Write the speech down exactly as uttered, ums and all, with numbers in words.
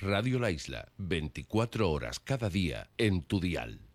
Radio La Isla, veinticuatro horas cada día en tu dial.